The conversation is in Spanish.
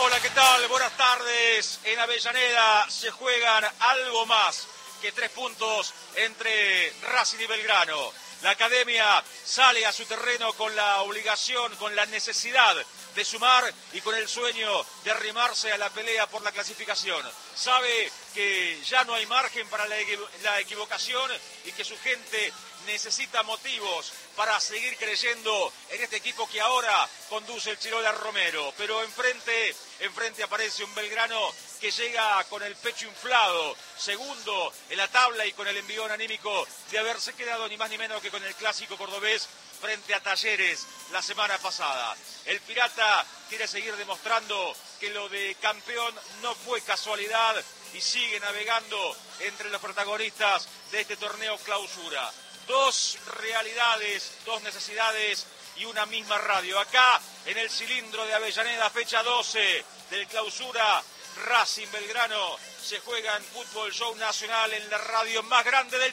Hola, ¿qué tal? Buenas tardes. En Avellaneda se juegan algo más que 3 puntos entre Racing y Belgrano. La academia sale a su terreno con la obligación, con la necesidad de sumar y con el sueño de arrimarse a la pelea por la clasificación. Sabe que ya no hay margen para la equivocación y que su gente necesita motivos para seguir creyendo en este equipo que ahora conduce el Chirola Romero. Pero enfrente aparece un Belgrano que llega con el pecho inflado, segundo en la tabla y con el envión anímico de haberse quedado ni más ni menos que con el clásico cordobés frente a Talleres la semana pasada. El Pirata quiere seguir demostrando que lo de campeón no fue casualidad y sigue navegando entre los protagonistas de este torneo clausura. Dos realidades, dos necesidades y una misma radio. Acá en el cilindro de Avellaneda, fecha 12 del clausura, Racing Belgrano se juega en Fútbol Show Nacional en la radio más grande del